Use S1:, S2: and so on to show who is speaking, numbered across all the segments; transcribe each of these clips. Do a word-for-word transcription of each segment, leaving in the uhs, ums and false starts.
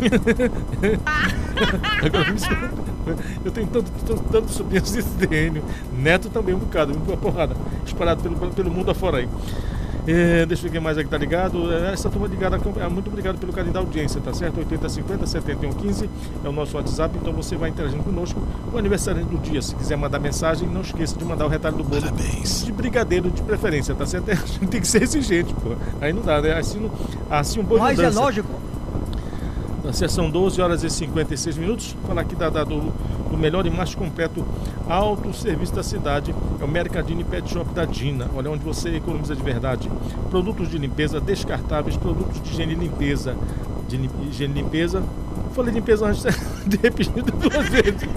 S1: Eu tenho tanto, tanto, tanto sobrinhos desse D N. Neto também um bocado, uma porrada. Espalhado pelo, pelo mundo afora aí. É, deixa eu ver quem mais aqui tá ligado. Essa turma ligada, muito obrigado pelo carinho da audiência, tá certo? oitenta cinquenta setenta e um quinze é o nosso WhatsApp, então você vai interagindo conosco. O aniversário do dia, se quiser mandar mensagem, não esqueça de mandar o retalho do bolo.
S2: Parabéns.
S1: De brigadeiro de preferência, tá certo? A gente tem que ser exigente, pô. Aí não dá, né? Assim, assim um bom
S3: Mas é lógico.
S1: São doze horas e cinquenta e seis minutos. Vou falar aqui da, da, do, do melhor e mais completo autosserviço da cidade. É o Mercadini Pet Shop da Dina. Olha, onde você economiza de verdade. Produtos de limpeza descartáveis, produtos de higiene e limpeza. De higiene e limpeza. Falei limpeza antes de repetir duas vezes.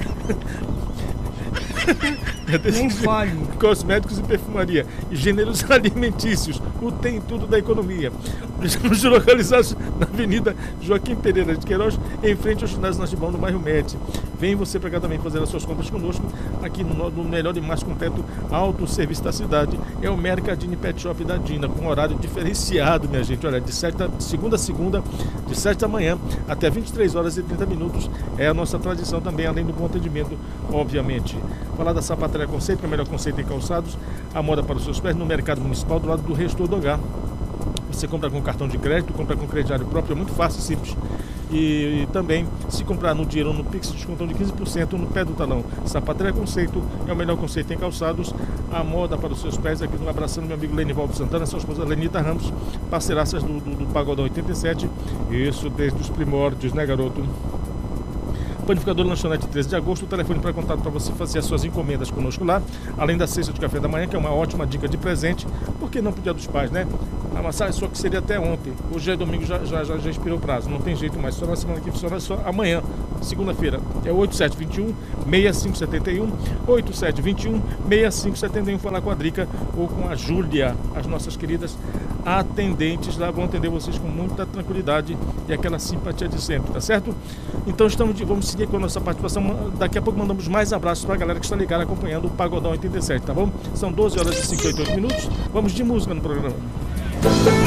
S3: Nem fale.
S1: Cosméticos e perfumaria, gêneros alimentícios, o tem tudo da economia. Estamos localizados na Avenida Joaquim Pereira de Queiroz, em frente ao ginásio Natibão, no bairro Médici. Vem você para cá também fazer as suas compras conosco, aqui no, no melhor e mais completo autosserviço da cidade. É o Mercadini Pet Shop da Dina, com horário diferenciado, minha gente. Olha, de, sete, de segunda a segunda, de sete da manhã até vinte e três horas e trinta minutos. É a nossa tradição também, além do bom atendimento, obviamente. Falar da Sapataria Conceito, que é o melhor conceito em calçados, a moda para os seus pés, no Mercado Municipal, do lado do Restor do H. Você compra com cartão de crédito, compra com crediário próprio, é muito fácil e simples. E, e também, se comprar no dinheiro ou no Pix, descontão de quinze por cento no pé do talão. Sapataria Conceito é o melhor conceito em calçados, a moda para os seus pés. Aqui no abraçando meu amigo Lenivaldo Santana, sua esposa Lenita Ramos, parceiraças do, do, do Pagodão oitenta e sete. Isso desde os primórdios, né, garoto? Panificador Lanchonete treze de agosto, o telefone para contato para você fazer as suas encomendas conosco lá, além da cesta de café da manhã, que é uma ótima dica de presente, porque não pro Dia dos Pais, né? A massagem só que seria até ontem, hoje é domingo, já, já, já, já expirou o prazo, não tem jeito mais, só na semana que funciona, só amanhã, segunda-feira, é oito sete dois um, seis cinco sete um, oito sete dois um, seis cinco sete um, falar com a Drica ou com a Júlia, as nossas queridas atendentes lá, vão atender vocês com muita tranquilidade e aquela simpatia de sempre, tá certo? Então estamos de, vamos seguir com a nossa participação, daqui a pouco mandamos mais abraços para a galera que está ligada acompanhando o Pagodão oitenta e sete, tá bom? São doze horas e cinquenta e oito minutos, vamos de música no programa.